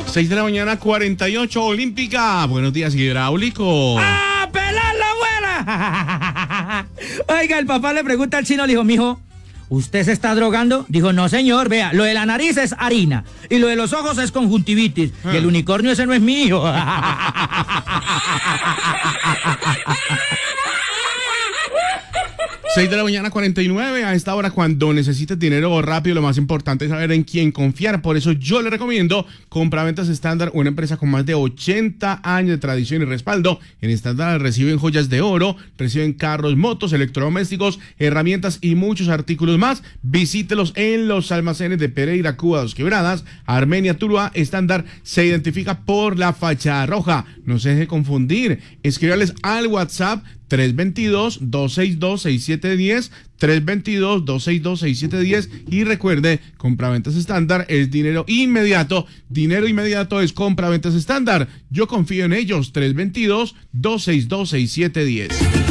6 de la mañana, 48, Olímpica. Buenos días, hidráulico. ¡Ah, pelar la buena! Oiga, el papá le pregunta al chino, le dijo, mijo, ¿usted se está drogando? Dijo, no, señor, vea, lo de la nariz es harina y lo de los ojos es conjuntivitis y el unicornio ese no es mío. 6 de la mañana, 49. A esta hora, cuando necesites dinero rápido, lo más importante es saber en quién confiar. Por eso yo le recomiendo Compraventas Estándar, una empresa con más de 80 años de tradición y respaldo. En Estándar reciben joyas de oro, reciben carros, motos, electrodomésticos, herramientas y muchos artículos más. Visítelos en los almacenes de Pereira, Cuba, Dos Quebradas, Armenia, Tuluá. Estándar se identifica por la fachada roja. No se deje confundir. Escríbales al WhatsApp 322-262-6710, 322-262-6710 y recuerde, Compraventas Estándar es dinero inmediato es Compraventas Estándar. Yo confío en ellos, 322-262-6710.